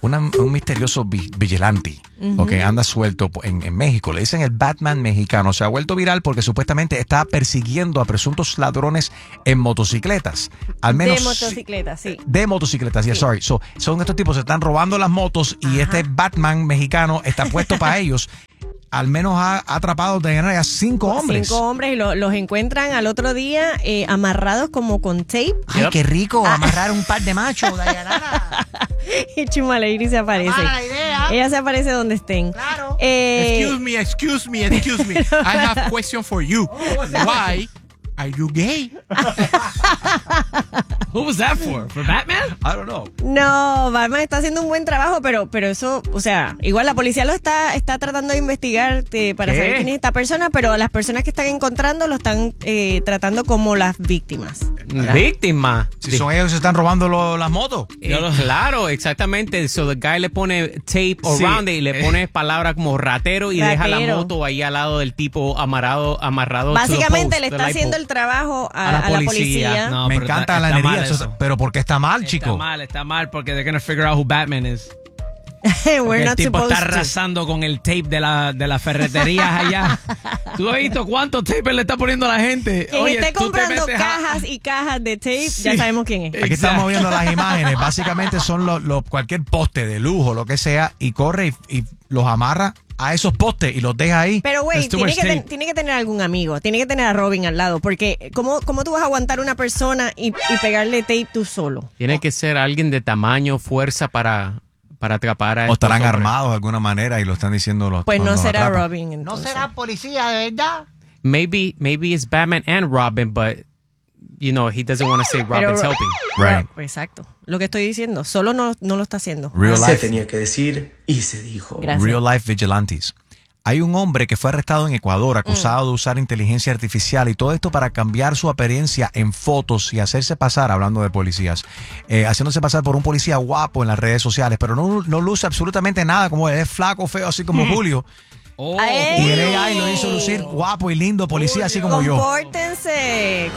un misterioso vigilante, que anda suelto en México. Le dicen el Batman mexicano. Se ha vuelto viral porque supuestamente está persiguiendo a presuntos ladrones en motocicletas. Al menos de motocicletas, sí. De motocicletas, yeah, sorry. Son estos tipos que se están robando las motos y este Batman mexicano está puesto para ellos. Al menos ha atrapado a 5 hombres. 5 hombres y los encuentran al otro día amarrados como con tape. Ay, qué rico, amarrar un par de machos, Dayanara. Y Chumaleiri se aparece. Mala idea. Ella se aparece donde estén. Claro. Excuse me. I have a question for you. Why are you gay? Who was that for? For Batman? I don't know. No, Batman está haciendo un buen trabajo, pero eso, o sea, igual la policía lo está tratando de investigar para saber quién es esta persona, pero las personas que están encontrando lo están tratando como las víctimas. Víctima. Si son ellos que se están robando las motos. Claro, exactamente. So the guy le pone tape around it y le pone palabras como ratero y deja la moto ahí al lado del tipo amarrado. Básicamente le está haciendo el trabajo a la policía. No, me encanta la energía, pero ¿por qué está mal, chico? Está mal porque they're gonna figure out who Batman is. We're el not tipo supposed está to. arrasando con el tape de las ferreterías allá. ¿Tú has visto cuántos tapes le está poniendo a la gente? Quien esté comprando cajas y cajas de tape, ya sabemos quién es. Aquí estamos viendo las imágenes. Básicamente son cualquier poste de lujo, lo que sea, y corre y los amarra a esos postes y los deja ahí. Pero, güey, tiene que tener algún amigo. Tiene que tener a Robin al lado. Porque, ¿cómo tú vas a aguantar una persona y pegarle tape tú solo? Tiene que ser alguien de tamaño, fuerza para atrapar a O estarán estos hombres. armados de alguna manera y lo están diciendo los. Pues no los será atrapan. Robin. No Entonces. será policía de verdad. Maybe it's Batman and Robin, but he doesn't want to say Robin's helping. Right. Exacto. Lo que estoy diciendo, solo no lo está haciendo. Real Se life. tenía que decir y se dijo. Gracias. Real life vigilantes. Hay un hombre que fue arrestado en Ecuador acusado de usar inteligencia artificial y todo esto para cambiar su apariencia en fotos y hacerse pasar, hablando de policías, haciéndose pasar por un policía guapo en las redes sociales, pero no luce absolutamente nada, como él es flaco, feo, así como Julio. ¡Ay! Y el AI lo hizo lucir guapo y lindo, policía, así como yo. Compórtense.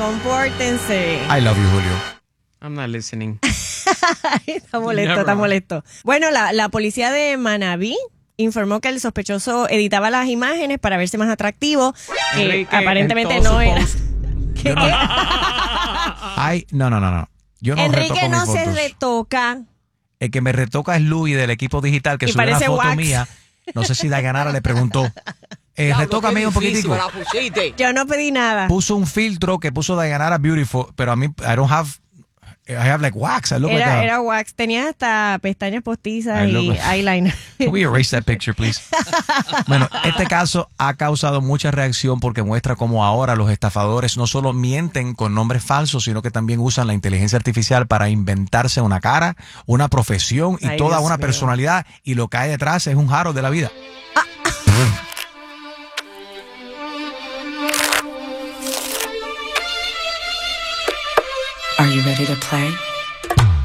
I love you, Julio. I'm not listening. Está molesto. Bueno, la policía de Manabí informó que el sospechoso editaba las imágenes para verse más atractivo, que Enrique, aparentemente en todo no su era. post. ¿Qué? Ay, no. Yo no Enrique retoco no mis se fotos. retoca. El que me retoca es Louis del equipo digital que Y subió una parece foto wax. mía. No sé si Dayanara le preguntó. Retócame un poquitico. Yo no pedí nada. Puso un filtro que puso Dayanara Beautiful, pero a mí, I have like wax. I look like a... Era wax. Tenías hasta pestañas postizas Ay, y loco. eyeliner. Can we erase that picture, please? Bueno, este caso ha causado mucha reacción porque muestra cómo ahora los estafadores no solo mienten con nombres falsos, sino que también usan la inteligencia artificial para inventarse una cara, una profesión y Ay, toda Dios una mío. personalidad. Y lo que hay detrás es un jaro de la vida. Are you ready to play?